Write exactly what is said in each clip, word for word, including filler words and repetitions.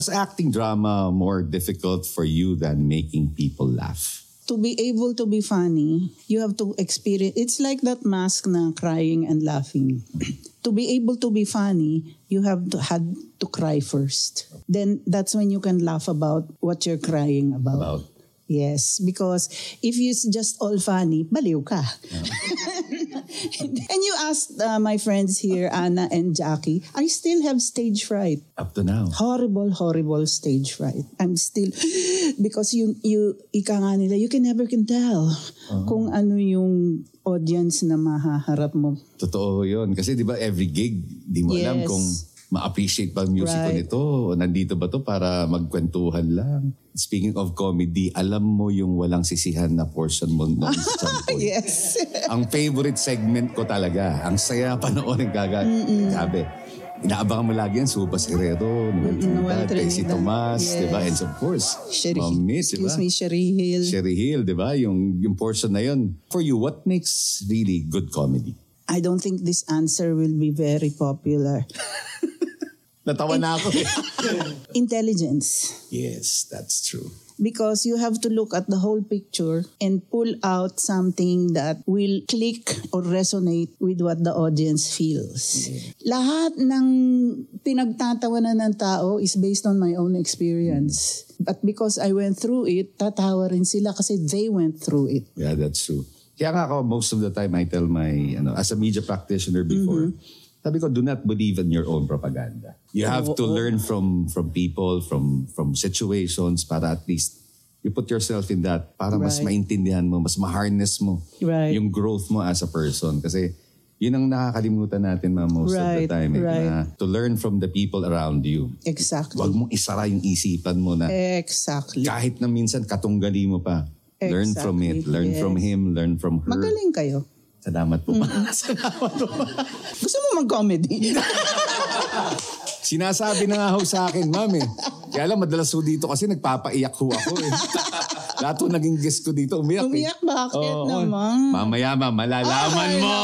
Is acting drama more difficult for you than making people laugh? To be able to be funny, you have to experience, it's like that mask na crying and laughing. To be able to be funny, you have to had to cry first. Then that's when you can laugh about what you're crying about. About? Yes, because if you just all funny, baliw ka. Yeah. And you asked uh, my friends here, Anna and Jackie, I still have stage fright. Up to now. Horrible, horrible stage fright. I'm still, because you, you ika nga nila, you can never can tell uh-huh. kung ano yung audience na mahaharap mo. Totoo yun. Kasi di ba every gig, di mo yes. alam kung ma-appreciate ba ang music right. ko nito o nandito ba to para magkwentuhan lang. Speaking of comedy, alam mo yung walang sisihan na portion mo noon sa Champoy. Yes. Ang favorite segment ko talaga. Ang saya panoorin kaga. Sabi, inaabangan mo lagi yan, Subas Herrero, Noel Trinidad, Casey Tomas, yes. diba? And of course, Sherry, Miss, excuse diba? me, Sherry Hill. Sherry Hill, diba? Yung, yung portion na yun. For you, what makes really good comedy? I don't think this answer will be very popular. Natawa na ako. Intelligence. Yes, that's true. Because you have to look at the whole picture and pull out something that will click or resonate with what the audience feels. Yeah. Lahat ng pinagtatawanan ng tao is based on my own experience. Mm. But because I went through it, tatawa rin sila kasi they went through it. Yeah, that's true. Kaya nga ako, most of the time, I tell my, ano, as a media practitioner before, mm-hmm. sabi ko, do not believe in your own propaganda. You have oh, to oh. learn from from people, from from situations para at least you put yourself in that para right. mas maintindihan mo, mas ma-harness mo right. yung growth mo as a person. Kasi yun ang nakakalimutan natin ma most right. of the time. Eh, right. na to learn from the people around you. Exactly. Huwag mong isara yung isipan mo na exactly. kahit na minsan katunggali mo pa. Exactly. Learn from it. Learn yes. from him. Learn from her. Magaling kayo. Salamat po. Mm-hmm. Salamat po. Gusto mo mag-comedy? Sinasabi na nga ho sa akin, ma'am eh. Kaya lang, madalas ho dito kasi nagpapaiyak ho ako eh. Lahat ho naging guest ko dito, umiyak eh. Umiyak? Bakit oh, Oh. naman? Mamaya ma'am, malalaman Ay, mo.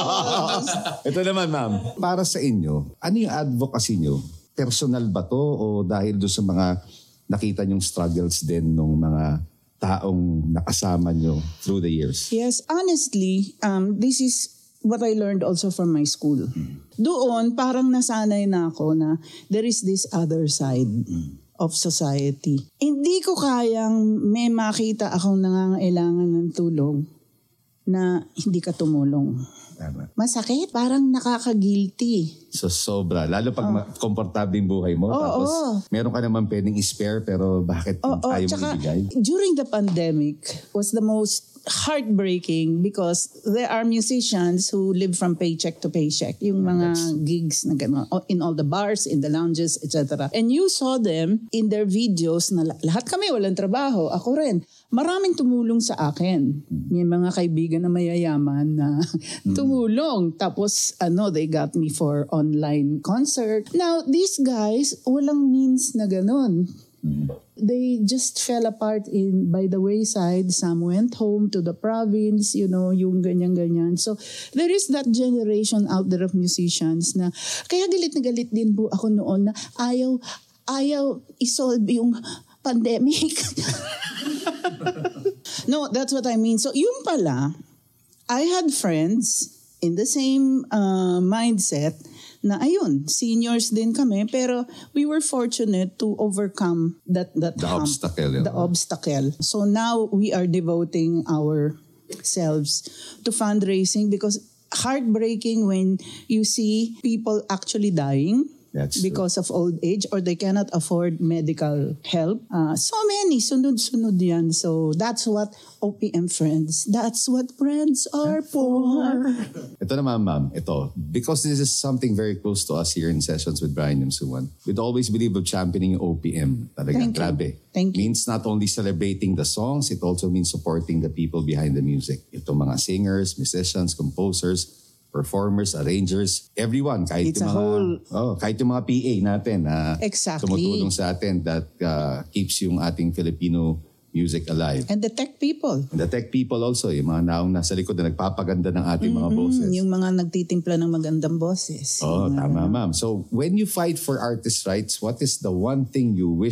Ito naman ma'am, para sa inyo, ano yung advocacy nyo? Personal ba to o dahil doon sa mga nakita nyong struggles din nung mga taong nakasama nyo through the years? Yes, honestly, um, this is what I learned also from my school. Mm. Doon, parang nasanay na ako na there is this other side mm. of society. Hindi ko kayang may makita akong nangangailangan ng tulong na hindi ka tumulong. Tama. Masakit, parang nakaka-guilty. So sobra, lalo pag oh. komportable yung buhay mo, oh, tapos oh. meron ka naman pwedeng i-spare pero bakit oh, oh. ayaw mo Tsaka, ibigay? During the pandemic was the most heartbreaking because there are musicians who live from paycheck to paycheck. Yung mga yes. gigs na gano'n, in all the bars, in the lounges, et cetera. And you saw them in their videos na lahat kami walang trabaho, ako rin. Maraming tumulong sa akin. May mga kaibigan na mayayaman na tumulong. Tapos, ano, they got me for online concert. Now, these guys, walang means na ganun. They just fell apart in by the wayside. Some went home to the province, you know, yung ganyan-ganyan. So, there is that generation out there of musicians na, kaya galit na galit din po ako noon na ayaw, ayaw isolve yung pandemic. No, that's what I mean. So, yung pala, I had friends in the same uh, mindset na ayun, seniors din kami, pero we were fortunate to overcome that that the hump, obstacle. The know. obstacle. So now we are devoting ourselves to fundraising because heartbreaking when you see people actually dying. That's because true. of old age or they cannot afford medical help. Uh, so many, sunod-sunod yan. So that's what O P M friends, that's what friends are for. Ito naman ma'am, ito. Because this is something very close to us here in Sessions with Brian Yamsuan. We'd always believe of championing O P M. Talagang grabe. Thank you. Means not only celebrating the songs, it also means supporting the people behind the music. Ito mga singers, musicians, composers, performers, arrangers, everyone, kahit It's yung a mga whole... oh, kahit yung mga P A natin na exactly. tumutulong sa atin that uh, keeps yung ating Filipino music alive. And the tech people. And the tech people also, yung mga naong nasa likod na nagpapaganda ng ating mga boses. Yung mga nagtitimpla ng magandang boses. Oh, Yung mga tama ma'am. So when you fight for artist rights, what is the one thing you wish